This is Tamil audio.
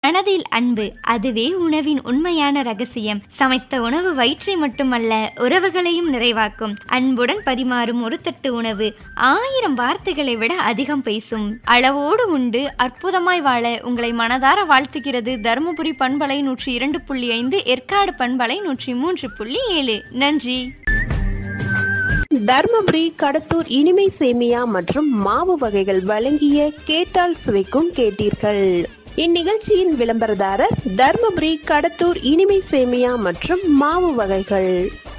மனதில் அன்பு, அதுவே உணவின் உண்மையான ரகசியம். சமைத்த உணவு வயிற்றை மட்டுமல்ல, உறவுகளையும் நிறைவாக்கும். அன்புடன் பரிமாறும் ஒரு தட்டு உணவு 1000 வார்த்தைகளை விட அதிகம் பேசும். அளவோடு உண்டு அற்புதமாய் வாழ உங்களை மனதார வாழ்த்துகிறது தருமபுரி பண்பலை 102.5, ஏற்காடு பண்பலை 103.7. நன்றி. தர்மபுரி கடத்தூர் இனிமை சேமியா மற்றும் மாவு வகைகள் வழங்கிய கேட்டால் சுவைக்கும் கேட்டீர்கள். இந்நிகழ்ச்சியின் விளம்பரதாரர் தர்மபுரி கடத்தூர் இனிமை சேமியா மற்றும் மாவு வகைகள்.